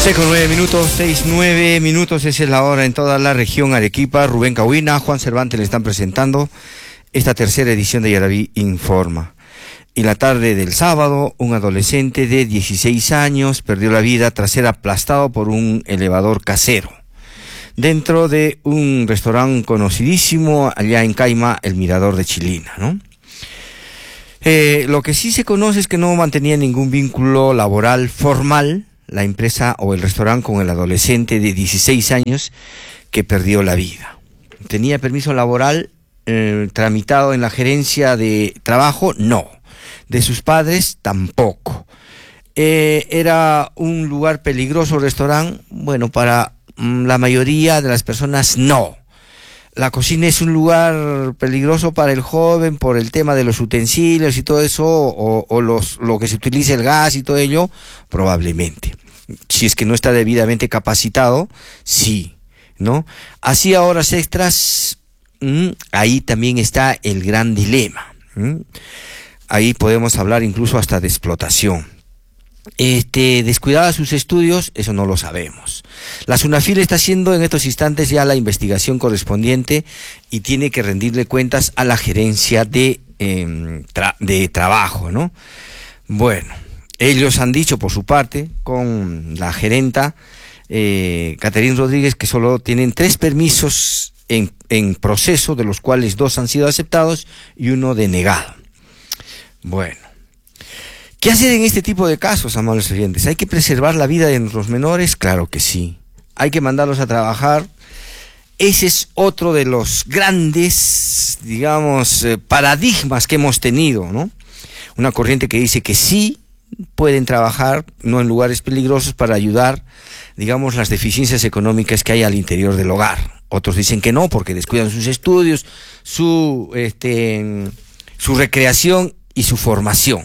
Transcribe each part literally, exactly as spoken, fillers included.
seis con nueve minutos, seis, nueve minutos, esa es la hora en toda la región Arequipa. Rubén Cahuina, Juan Cervantes le están presentando esta tercera edición de Yaraví Informa. Y la tarde del sábado, un adolescente de dieciséis años perdió la vida tras ser aplastado por un elevador casero dentro de un restaurante conocidísimo allá en Caima, el Mirador de Chilina, ¿no? Eh, lo que sí se conoce es que no mantenía ningún vínculo laboral formal la empresa o el restaurante con el adolescente de dieciséis años que perdió la vida. ¿Tenía permiso laboral eh, tramitado en la gerencia de trabajo? No. De sus padres, tampoco. Eh, ¿Era un lugar peligroso el restaurante? Bueno, para mm, la mayoría de las personas, no. La cocina es un lugar peligroso para el joven por el tema de los utensilios y todo eso, o, o los, lo que se utiliza el gas y todo ello, probablemente. Si es que no está debidamente capacitado, sí, ¿no? Hacía horas extras, mmm, ahí también está el gran dilema. ¿Mm? Ahí podemos hablar incluso hasta de explotación. Este, descuidaba sus estudios, eso no lo sabemos. La SUNAFIL está haciendo en estos instantes ya la investigación correspondiente y tiene que rendirle cuentas a la gerencia de, eh, tra- de trabajo, ¿no? Bueno, ellos han dicho por su parte, con la gerenta, eh, Caterín Rodríguez, que solo tienen tres permisos en, en proceso, de los cuales dos han sido aceptados y uno denegado. Bueno. ¿Qué hacer en este tipo de casos, amables oyentes? ¿Hay que preservar la vida de nuestros menores? Claro que sí. ¿Hay que mandarlos a trabajar? Ese es otro de los grandes, digamos, eh, paradigmas que hemos tenido, ¿no? Una corriente que dice que sí pueden trabajar, no en lugares peligrosos, para ayudar, digamos, las deficiencias económicas que hay al interior del hogar. Otros dicen que no, porque descuidan sus estudios, su, este, su recreación y su formación.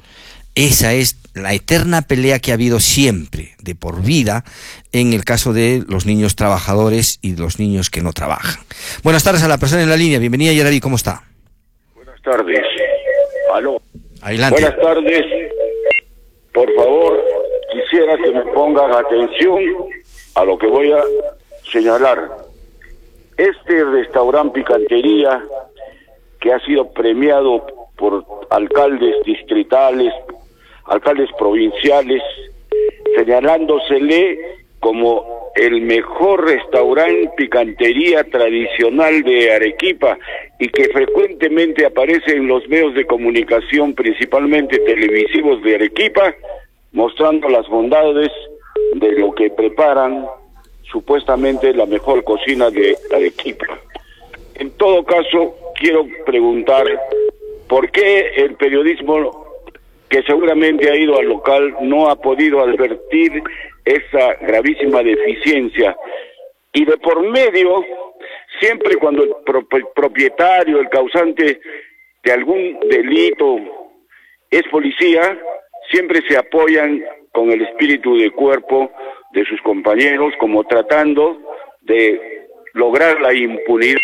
Esa es la eterna pelea que ha habido siempre, de por vida, en el caso de los niños trabajadores y los niños que no trabajan. Buenas tardes a la persona en la línea. Bienvenida, Yaraví, ¿cómo está? Buenas tardes. Aló. Adelante. Buenas tardes. Por favor, quisiera que me pongan atención a lo que voy a señalar. Este restaurante Picantería, que ha sido premiado por alcaldes distritales, alcaldes provinciales, señalándosele como el mejor restaurante picantería tradicional de Arequipa y que frecuentemente aparece en los medios de comunicación, principalmente televisivos de Arequipa, mostrando las bondades de lo que preparan, supuestamente la mejor cocina de Arequipa. En todo caso, quiero preguntar, ¿por qué el periodismo, que seguramente ha ido al local, no ha podido advertir esa gravísima deficiencia? Y de por medio, siempre cuando el pro- propietario, el causante de algún delito es policía, siempre se apoyan con el espíritu de cuerpo de sus compañeros, como tratando de lograr la impunidad.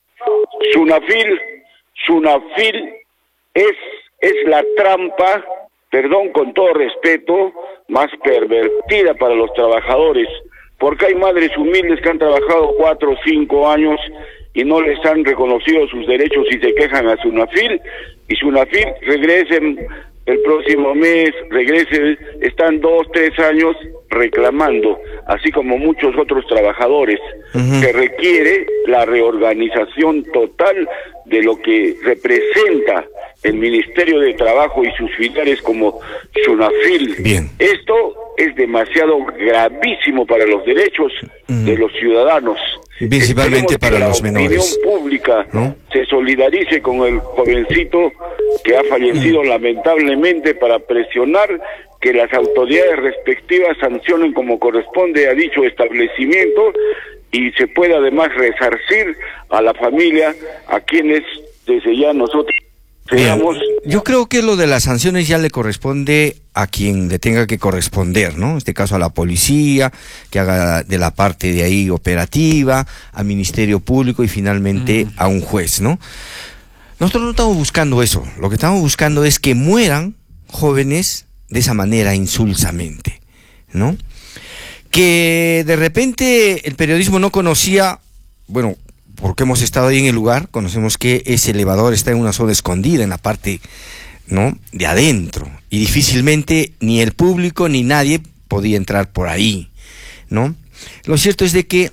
SUNAFIL, SUNAFIL es, es la trampa, perdón con todo respeto, más pervertida para los trabajadores, porque hay madres humildes que han trabajado cuatro o cinco años y no les han reconocido sus derechos y se quejan a SUNAFIL, y SUNAFIL regresen el próximo mes, regresen, están dos, tres años reclamando, así como muchos otros trabajadores. Uh-huh. Se requiere la reorganización total de lo que representa el Ministerio de Trabajo y sus filiales como SUNAFIL. Bien. Esto es demasiado gravísimo para los derechos uh-huh. de los ciudadanos. Principalmente para los menores. La opinión pública, ¿no?, se solidarice con el jovencito que ha fallecido uh-huh. lamentablemente, para presionar que las autoridades respectivas sancionen como corresponde a dicho establecimiento y se pueda además resarcir a la familia, a quienes desde ya nosotros seamos. Yo creo que lo de las sanciones ya le corresponde a quien le tenga que corresponder, ¿no? En este caso a la policía, que haga de la parte de ahí operativa, al Ministerio Público y finalmente mm. a un juez, ¿no? Nosotros no estamos buscando eso, lo que estamos buscando es que mueran jóvenes de esa manera insulsamente, ¿no? que de repente el periodismo no conocía, bueno, porque hemos estado ahí en el lugar, conocemos que ese elevador está en una zona escondida, en la parte, ¿no?, de adentro, y difícilmente ni el público ni nadie podía entrar por ahí, ¿no? Lo cierto es de que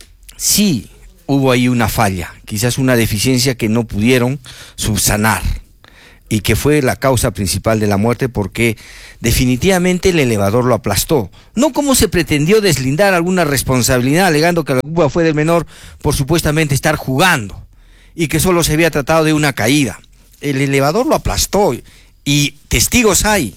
sí hubo ahí una falla, quizás una deficiencia que no pudieron subsanar, y que fue la causa principal de la muerte, porque definitivamente el elevador lo aplastó. No como se pretendió deslindar alguna responsabilidad, alegando que la culpa fue del menor por supuestamente estar jugando, y que solo se había tratado de una caída. El elevador lo aplastó, y testigos hay,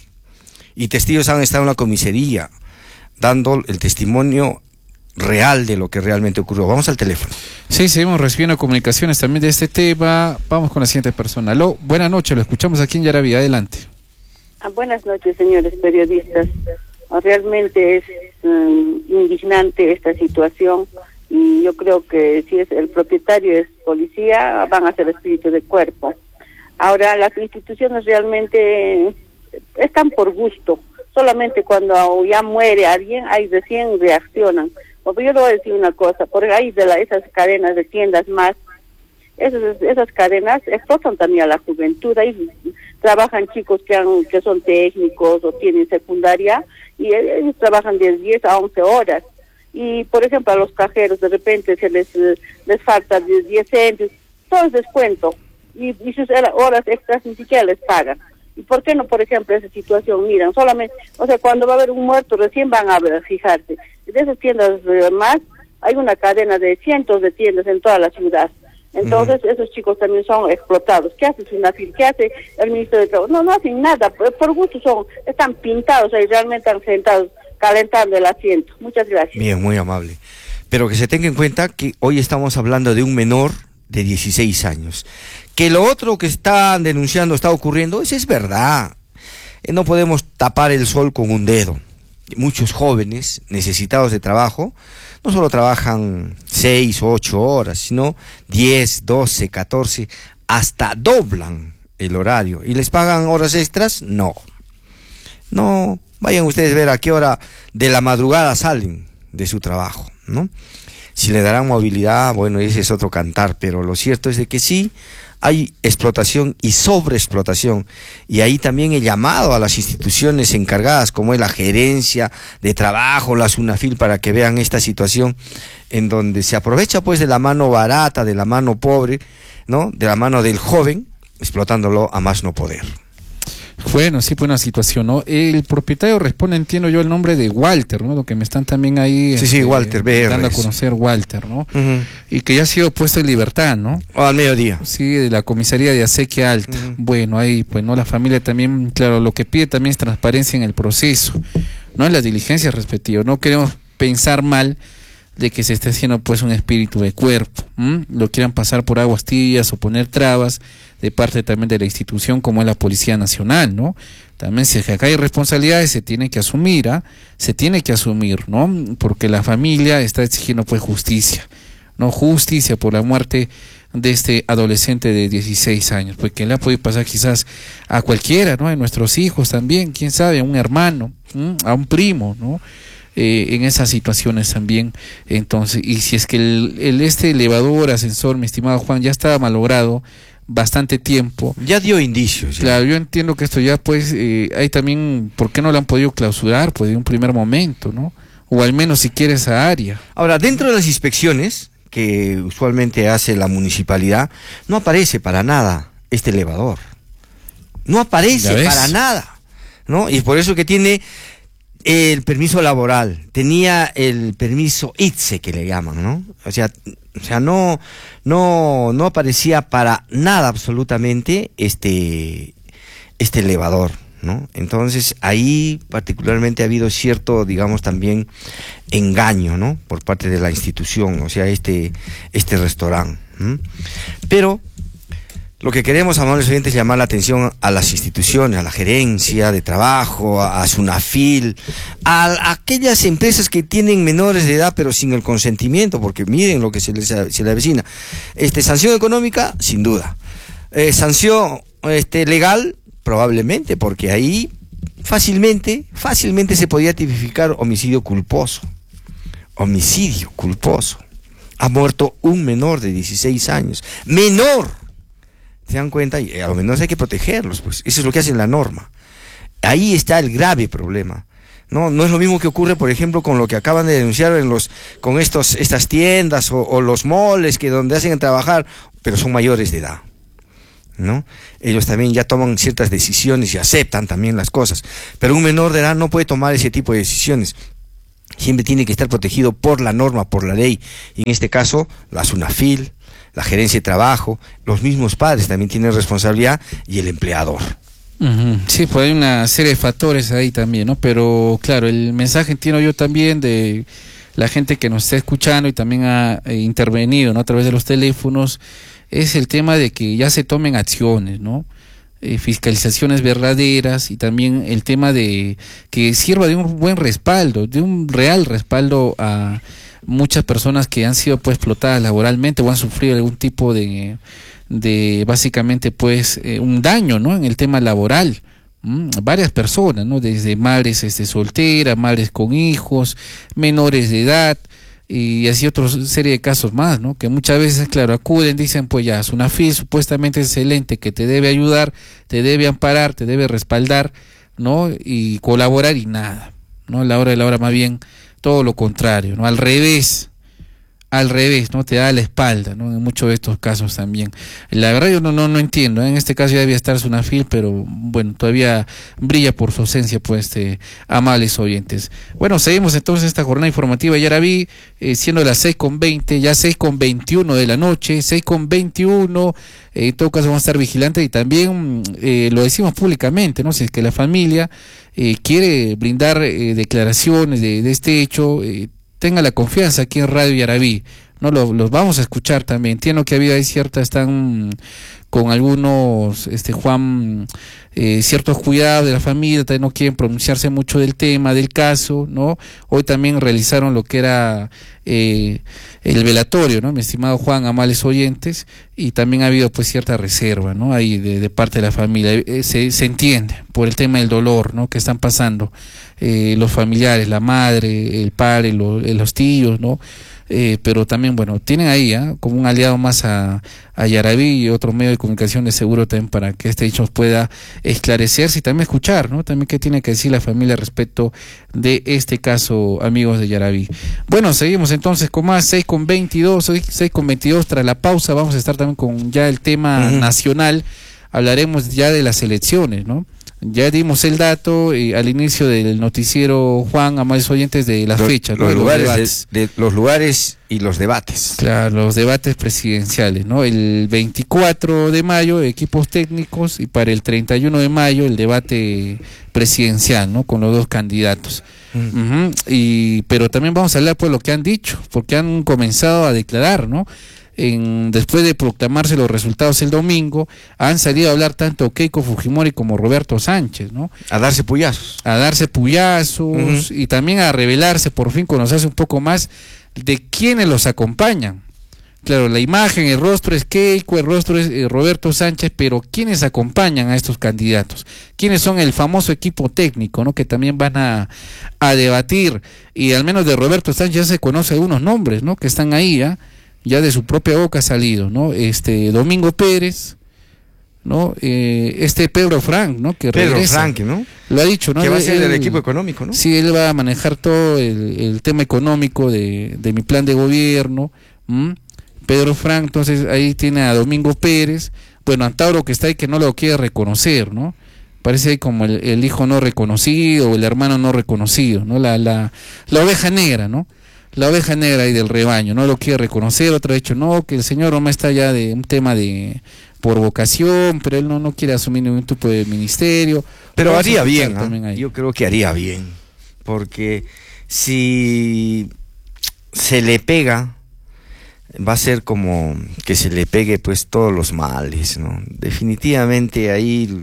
y testigos han estado en la comisaría, dando el testimonio real de lo que realmente ocurrió. Vamos al teléfono. Sí, seguimos recibiendo comunicaciones también de este tema. Vamos con la siguiente persona. Aló, buenas noches, lo escuchamos aquí en Yaraví, adelante. Ah, buenas noches, señores periodistas. Realmente es um, indignante esta situación, y yo creo que si es el propietario es policía, van a ser espíritu de cuerpo. Ahora, las instituciones realmente están por gusto. Solamente cuando ya muere alguien, ahí recién reaccionan. Porque yo le voy a decir una cosa, por ahí de la, esas cadenas de tiendas más, esas, esas cadenas explotan también a la juventud. Ahí trabajan chicos que, han, que son técnicos o tienen secundaria, y ellos trabajan de diez a once horas. Y, por ejemplo, a los cajeros de repente se les, les falta diez céntimos, todo es descuento. Y, y sus horas extras ni siquiera les pagan. ¿Y por qué no, por ejemplo, esa situación? Miran, solamente, o sea, cuando va a haber un muerto, recién van a ver, fijarse. De esas tiendas eh, más, hay una cadena de cientos de tiendas en toda la ciudad. Entonces, uh-huh. esos chicos también son explotados. ¿Qué hace Sunafil? ¿Qué hace el ministro de Trabajo? No, no hacen nada, por, por gusto son, están pintados ahí, realmente están sentados, calentando el asiento. Muchas gracias. Bien, muy amable. Pero que se tenga en cuenta que hoy estamos hablando de un menor de dieciséis años. Que lo otro que están denunciando está ocurriendo, eso es verdad. No podemos tapar el sol con un dedo. Muchos jóvenes necesitados de trabajo no solo trabajan seis o ocho horas, sino diez, doce, catorce, hasta doblan el horario. ¿Y les pagan horas extras? No. No, vayan ustedes a ver a qué hora de la madrugada salen de su trabajo, ¿no? Si le darán movilidad, bueno, ese es otro cantar, pero lo cierto es de que sí hay explotación y sobreexplotación, y ahí también el llamado a las instituciones encargadas, como es la gerencia de trabajo, la Sunafil, para que vean esta situación en donde se aprovecha pues de la mano barata, de la mano pobre, ¿no?, de la mano del joven, explotándolo a más no poder. Bueno, sí, fue una situación, ¿no? El propietario responde, entiendo yo, el nombre de Walter, ¿no? Lo que me están también ahí... Sí, sí, Walter, B R. Dando a conocer Walter, ¿no? Uh-huh. Y que ya ha sido puesto en libertad, ¿no? O al mediodía. Sí, de la comisaría de Acequia Alta. Uh-huh. Bueno, ahí, pues, ¿no? La familia también, claro, lo que pide también es transparencia en el proceso, ¿no? En las diligencias respectivas. No queremos pensar mal de que se esté haciendo, pues, un espíritu de cuerpo. ¿m? Lo quieran pasar por aguas tibias o poner trabas de parte también de la institución como es la Policía Nacional, ¿no? También si acá hay responsabilidades se tiene que asumir, ¿ah? Se tiene que asumir, ¿no? Porque la familia está exigiendo pues justicia, ¿no? Justicia por la muerte de este adolescente de dieciséis años, pues que le ha podido pasar quizás a cualquiera, ¿no? A nuestros hijos también, quién sabe, a un hermano, ¿m? A un primo, ¿no? Eh, en esas situaciones también. Entonces, y si es que el, el este elevador, ascensor, mi estimado Juan, ya estaba malogrado bastante tiempo. Ya dio indicios. Ya. Claro, yo entiendo que esto ya pues, eh, hay también, ¿por qué no lo han podido clausurar? Pues de un primer momento, ¿no? O al menos si quiere esa área. Ahora, dentro de las inspecciones que usualmente hace la municipalidad, no aparece para nada este elevador. No aparece para nada, ¿no? Y por eso que tiene el permiso laboral, tenía el permiso I T S E que le llaman, ¿no? O sea, o sea, no, no, no aparecía para nada absolutamente este, este elevador, ¿no? Entonces ahí particularmente ha habido cierto, digamos, también engaño, ¿no?, por parte de la institución, o sea, este, este restaurante. ¿Mm? Pero lo que queremos, amables oyentes, es llamar la atención a las instituciones, a la gerencia de trabajo, a, a Sunafil, a, a aquellas empresas que tienen menores de edad pero sin el consentimiento, porque miren lo que se les, se les avecina. Este, sanción económica, sin duda. Eh, sanción este, legal, probablemente, porque ahí fácilmente, fácilmente se podía tipificar homicidio culposo, homicidio culposo. Ha muerto un menor de dieciséis años. ¡Menor! ¿Se dan cuenta? Y a los menores hay que protegerlos, pues. Eso es lo que hace la norma. Ahí está el grave problema. No, no es lo mismo que ocurre, por ejemplo, con lo que acaban de denunciar en los, con estos, estas tiendas o, o los moles que donde hacen trabajar, pero son mayores de edad, ¿no? Ellos también ya toman ciertas decisiones y aceptan también las cosas, pero un menor de edad no puede tomar ese tipo de decisiones. Siempre tiene que estar protegido por la norma, por la ley, y en este caso, la SUNAFIL, la gerencia de trabajo, los mismos padres también tienen responsabilidad y el empleador. Uh-huh. Sí, pues hay una serie de factores ahí también, ¿no? Pero claro, el mensaje entiendo yo también de la gente que nos está escuchando y también ha eh, intervenido, ¿no?, a través de los teléfonos, es el tema de que ya se tomen acciones, ¿no? Eh, fiscalizaciones verdaderas, y también el tema de que sirva de un buen respaldo, de un real respaldo a muchas personas que han sido pues explotadas laboralmente o han sufrido algún tipo de de básicamente pues eh, un daño, ¿no?, en el tema laboral. ¿Mm? Varias personas, ¿no?, desde madres este, solteras, madres con hijos, menores de edad, y así otra serie de casos más, ¿no?, que muchas veces, claro, acuden, dicen, pues ya, SUNAFIL supuestamente excelente, que te debe ayudar, te debe amparar, te debe respaldar, ¿no?, y colaborar, y nada, ¿no? A la hora de la hora más bien todo lo contrario, ¿no?, al revés. Al revés, ¿no?, te da la espalda, ¿no?, en muchos de estos casos también. La verdad yo no no no entiendo, ¿eh? En este caso ya debía estar SUNAFIL, pero bueno, todavía brilla por su ausencia, pues, este, amables oyentes. Bueno, seguimos entonces esta jornada informativa de Yaraví, eh, siendo las seis con veinte, ya seis con veintiuno de la noche, seis con veintiuno, eh, en todo caso vamos a estar vigilantes, y también eh, lo decimos públicamente, ¿no?, si es que la familia eh, quiere brindar eh, declaraciones de, de este hecho, eh, tenga la confianza aquí en Radio Yaraví, no lo, los vamos a escuchar también. Entiendo que había ahí cierta, están con algunos, este Juan, eh, ciertos cuidados de la familia, también no quieren pronunciarse mucho del tema, del caso, ¿no? Hoy también realizaron lo que era eh, el velatorio, ¿no?, mi estimado Juan, amables oyentes, y también ha habido pues cierta reserva, ¿no?, ahí de, de parte de la familia. Eh, se, se entiende por el tema del dolor, ¿no?, que están pasando eh, los familiares, la madre, el padre, lo, los tíos, ¿no? Eh, pero también, bueno, tienen ahí ¿eh? como un aliado más a, a Yaraví y otro medio de comunicación de seguro también, para que este hecho pueda esclarecerse y también escuchar, ¿no?, también qué tiene que decir la familia respecto de este caso, amigos de Yaraví. Bueno, seguimos entonces con más, seis con veintidós, seis con veintidós, tras la pausa vamos a estar también con ya el tema uh-huh. nacional, hablaremos ya de las elecciones, ¿no? Ya dimos el dato eh, al inicio del noticiero, Juan, amables oyentes, de las los, fechas, los, ¿no? lugares los de, de los lugares y los debates. Claro, los debates presidenciales, ¿no? El veinticuatro de mayo, equipos técnicos, y para el treinta y uno de mayo, el debate presidencial, ¿no?, con los dos candidatos. Mm. Uh-huh. Y pero también vamos a hablar pues lo que han dicho, porque han comenzado a declarar, ¿no? En, después de proclamarse los resultados el domingo, han salido a hablar tanto Keiko Fujimori como Roberto Sánchez, ¿no? A darse puyazos. A darse puyazos, uh-huh. y también a revelarse, por fin conocerse un poco más de quiénes los acompañan. Claro, la imagen, el rostro es Keiko, el rostro es eh, Roberto Sánchez, pero ¿quiénes acompañan a estos candidatos? ¿Quiénes son el famoso equipo técnico, ¿no?, que también van a, a debatir? Y al menos de Roberto Sánchez ya se conoce algunos nombres, ¿no?, que están ahí, ¿eh? Ya de su propia boca ha salido, ¿no? Este Domingo Pérez, ¿no? Eh, este Pedro Frank, ¿no? Que Pedro regresa. Frank, ¿no? Lo ha dicho, ¿no? Que va a él, ser del él, equipo económico, ¿no? Sí, él va a manejar todo el, el tema económico de, de mi plan de gobierno. ¿Mm? Pedro Frank, entonces ahí tiene a Domingo Pérez, bueno, Antauro, que está ahí, que no lo quiere reconocer, ¿no? Parece ahí como el, el hijo no reconocido o el hermano no reconocido, ¿no? La, la, la oveja negra, ¿no? La oveja negra ahí del rebaño, no lo quiere reconocer. Otro ha dicho, no, que el señor Roma está ya de un tema de por vocación, pero él no, no quiere asumir ningún tipo de ministerio. Pero Vamos haría bien, ¿eh? Yo creo que haría bien, porque si se le pega, va a ser como que se le pegue pues todos los males, ¿no? Definitivamente ahí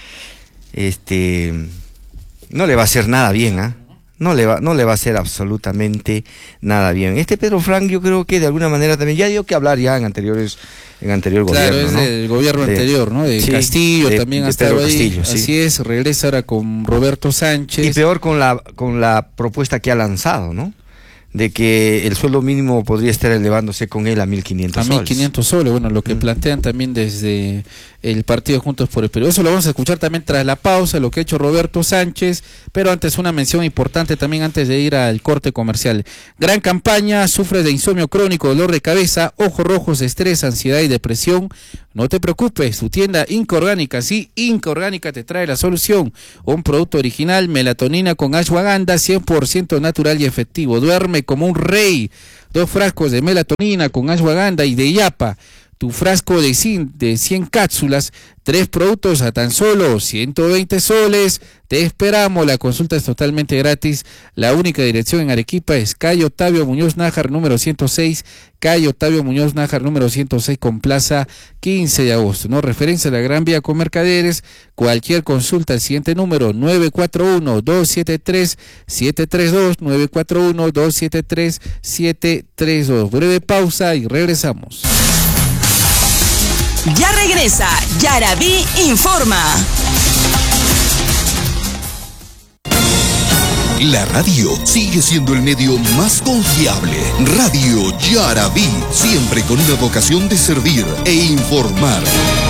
este no le va a hacer nada bien, ¿ah? ¿eh? No le va, no le va a hacer absolutamente nada bien. Este Pedro Frank, yo creo que de alguna manera también ya dio que hablar ya en anteriores, en anterior claro, gobierno, es ¿no? del gobierno de, anterior, ¿no? De sí, Castillo, de, también ha estado ahí. Castillo, sí. Así es, regresa ahora con Roberto Sánchez. Y peor con la, con la propuesta que ha lanzado, ¿no? de que el sueldo mínimo podría estar elevándose con él a mil quinientos soles. A mil quinientos soles, bueno, lo que mm. plantean también desde el partido Juntos por el Perú. Eso lo vamos a escuchar también tras la pausa, lo que ha hecho Roberto Sánchez, pero antes una mención importante también antes de ir al corte comercial. Gran campaña, sufres de insomnio crónico, dolor de cabeza, ojos rojos, estrés, ansiedad y depresión. No te preocupes, tu tienda Inca Orgánica, sí, Inca Orgánica te trae la solución. Un producto original, melatonina con ashwagandha, cien por ciento natural y efectivo. Duerme como un rey. Dos frascos de melatonina con ashwagandha y de yapa. Tu frasco de cien, de cien cápsulas, tres productos a tan solo ciento veinte soles. Te esperamos, la consulta es totalmente gratis. La única dirección en Arequipa es calle Octavio Muñoz Nájar número ciento seis, calle Octavio Muñoz Nájar número ciento seis con plaza quince de agosto, ¿no? Referencia a la Gran Vía con Mercaderes. Cualquier consulta al siguiente número, nueve cuatro uno, dos siete tres, siete tres dos, nueve cuatro uno, dos siete tres, siete tres dos. Breve pausa y regresamos. Ya regresa Yaraví Informa. La radio sigue siendo el medio más confiable. Radio Yaraví, siempre con una vocación de servir e informar.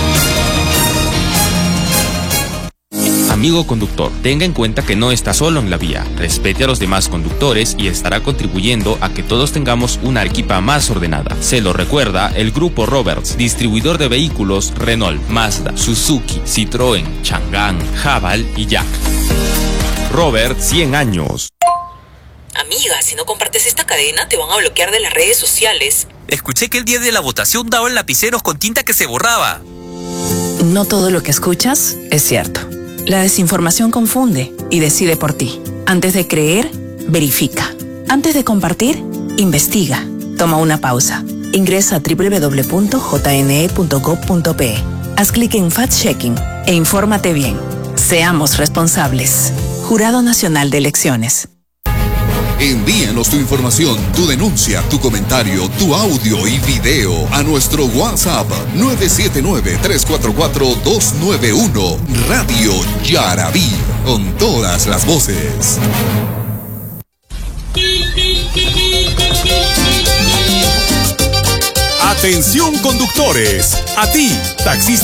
Amigo conductor, tenga en cuenta que no está solo en la vía. Respete a los demás conductores y estará contribuyendo a que todos tengamos una Arequipa más ordenada. Se lo recuerda el Grupo Roberts, distribuidor de vehículos Renault, Mazda, Suzuki, Citroën, Chang'an, Haval y Jack. Robert, cien años. Amiga, si no compartes esta cadena te van a bloquear de las redes sociales. Escuché que el día de la votación daban lapiceros con tinta que se borraba. No todo lo que escuchas es cierto. La desinformación confunde y decide por ti. Antes de creer, verifica. Antes de compartir, investiga. Toma una pausa. Ingresa a doble u doble u doble u punto j n e punto gob punto pe. Haz clic en fact-checking e infórmate bien. Seamos responsables. Jurado Nacional de Elecciones. Envíanos tu información, tu denuncia, tu comentario, tu audio y video a nuestro WhatsApp nueve siete nueve, tres cuatro cuatro, dos nueve uno. Radio Yaraví, con todas las voces. Atención conductores, a ti, taxista.